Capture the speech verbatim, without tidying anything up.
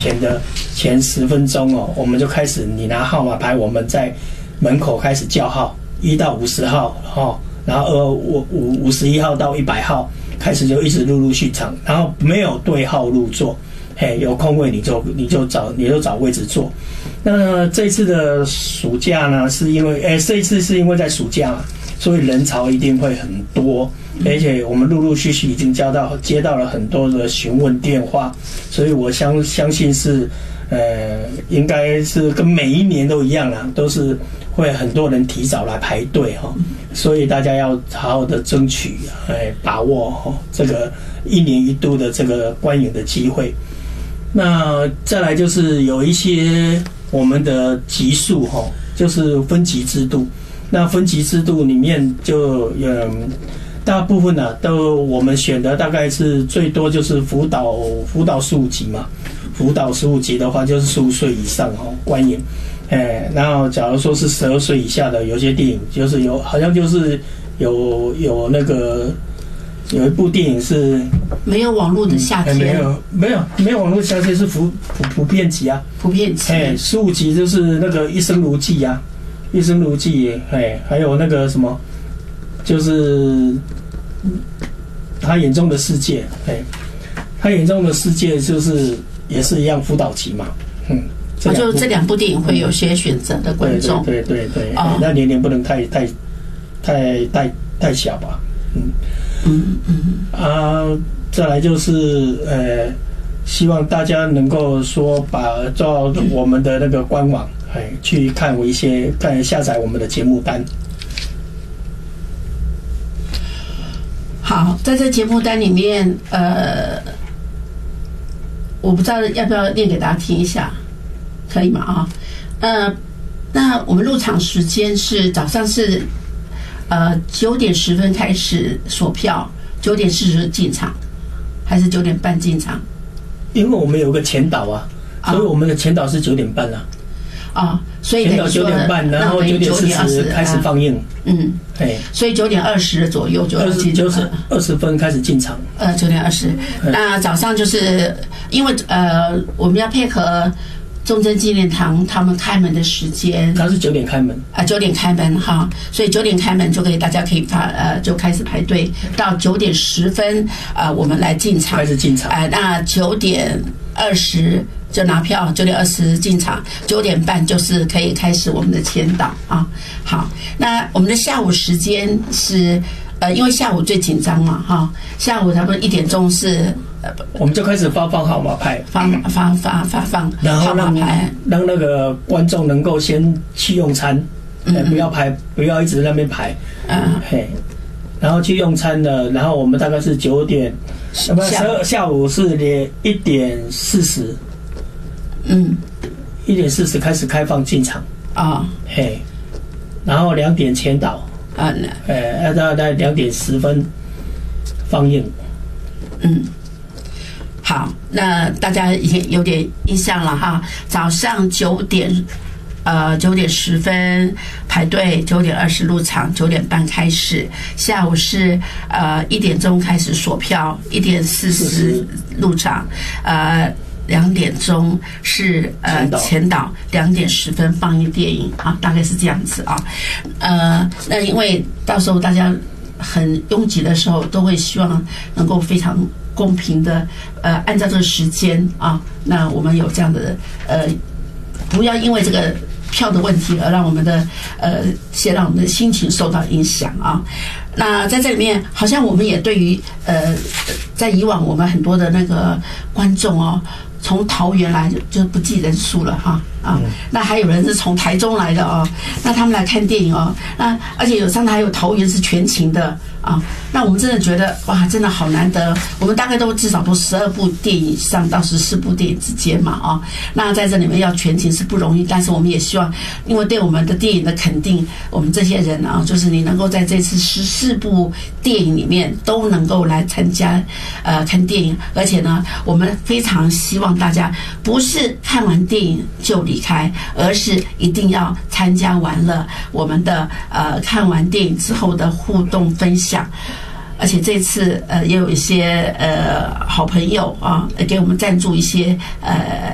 前的前十分钟哦，我们就开始，你拿号码牌，我们在门口开始叫号，一到五十号哦，然后二五五五十一号到一百号开始就一直陆陆续场，然后没有对号入座，嘿，有空位你就你就找你就找位置坐。那这次的暑假呢，是因为哎，这一次是因为在暑假嘛，所以人潮一定会很多。而且我们陆陆续续已经接到接到了很多的询问电话，所以我相相信是，呃，应该是跟每一年都一样啦，都是会很多人提早来排队哈，所以大家要好好的争取，哎，把握哈这个一年一度的这个观影的机会。那再来就是有一些我们的级数哈，就是分级制度，那分级制度里面就嗯。大部分呢、啊，都我们选的大概是最多就是辅导辅导十五级嘛，辅导十五级的话就是十五岁以上哦观影，哎，然后假如说是十二岁以下的，有些电影就是有好像就是有有那个有一部电影是没有网络的夏天， 嗯、没有没有没有网络夏天是普普普遍级啊， 普遍级， 哎，十五级就是那个一生如寄啊，一生如寄，哎，还有那个什么。就是他眼中的世界，哎，他眼中的世界就是也是一样辅导级嘛，嗯， 啊，就这两部电影会有些选择的观众， 对对对对， 哦， 那年龄不能太太太太太小吧，嗯嗯嗯啊，再来就是呃，希望大家能够说把到我们的那个官网，哎，去看我一些看下载我们的节目单。 好，在这节目单里面，呃，我不知道要不要念给大家听一下，可以吗？啊，呃，那我们入场时间是早上是呃九点十分开始锁票，九点四十进场，还是九点半进场？ 因为我们有个前导啊，所以我们的前导是九点半啊。 啊、哦，所以前导九点半，然后九点四十开始放映。嗯，哎， 所以九点二十左右就要进， 就是二十分开始进场。 呃，九点二十。那早上就是因为呃，我们要配合忠贞纪念堂他们开门的时间， 他是九点开门啊，九点开门哈，所以九点开门就可以大家可以发呃就开始排队，到九点十分啊、呃、我们来进场， 开始进场。 哎、呃，那九点二十。就拿票，九点二十进场，九点半就是可以开始我们的签到啊。好，那我们的下午时间是呃，因为下午最紧张嘛哈，下午差不多一点钟是呃， 我们就开始发放号码牌， 发发发发放号码牌， 让那个观众能够先去用餐，嗯、不要排，不要一直在那边排，嗯，嘿，然后去用餐的，然后我们大概是九点，不十二下午是连一点四十。 嗯， 一点四十开始开放进场啊，哦、 嘿，然后两点签到啊，呃，大概两点十分放映。 嗯，好，那大家已经有点印象了哈。早上九点，呃，九点十分排队，九点二十入场，九点半开始。下午是呃一点钟开始锁票，一点四十入场，呃。两点钟是呃前导，两点十分放映电影啊，大概是这样子啊。呃，那因为到时候大家很拥挤的时候，都会希望能够非常公平的呃按照这个时间啊，那我们有这样的呃，不要因为这个票的问题而让我们的呃，先让我们的心情受到影响啊。那在这里面，好像我们也对于呃，在以往我们很多的那个观众哦。从桃园来就就不计人数了哈啊，那还有人是从台中来的哦，那他们来看电影哦，那而且有上台还有桃园是全勤的啊，那我们真的觉得哇，真的好难得，我们大概都至少都十二部电影上到十四部电影之间嘛啊，那在这里面要全勤是不容易，但是我们也希望，因为对我们的电影的肯定，我们这些人啊，就是你能够在这次十四部电影里面都能够来参加呃看电影，而且呢，我们非常希望大家不是看完电影就离开，而是一定要参加完了我们的呃看完电影之后的互动分享。而且这次呃也有一些呃好朋友啊给我们赞助一些呃